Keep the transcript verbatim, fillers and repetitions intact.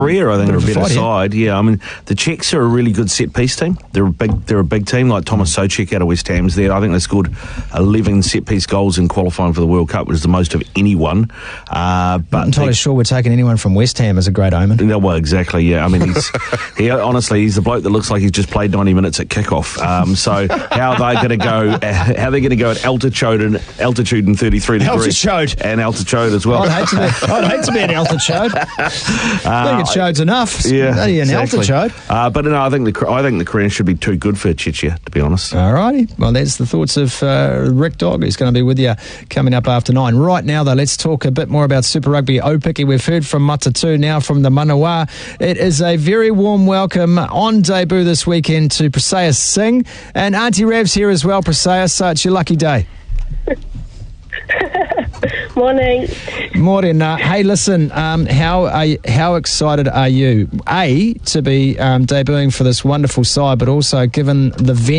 Korea, I think, are a better fight, yeah. side. Yeah, I mean, the Czechs are a really good set-piece team. They're a big they're a big team, like Thomas Souček out of West Ham's there. I think they scored eleven set-piece goals in qualifying for the World Cup, which is the most of anyone. Uh, but Not entirely they, sure we're taking anyone from West Ham as a great omen. No, well, exactly, yeah. I mean, he's, he honestly, he's the bloke that looks like he's just played ninety minutes at kickoff. Um, so how are they going to go, how are they going to go at altitude and, altitude and thirty-three degrees? Altitude. And altitude as well. I'd hate to be, I'd hate to be an altitude. I think it shows enough. Yeah, Bloody an exactly. altitude. Uh, but no, I think the I think the Koreans should be too good for Czechia, to be honest. All righty. Well, that's the thoughts of uh, Rick Dog, who's going to be with you coming up after nine. Right now, though, let's talk a bit more about Super Rugby Aupiki. We've heard from Matatu, now from the Manawa. It is a very warm welcome on debut this weekend to Praseya Singh. And Auntie Rav's here as well, Praseya, so it's your lucky day. Morning. Morning. Uh, hey, listen, um, how are you, how excited are you, A, to be um, debuting for this wonderful side, but also given the venue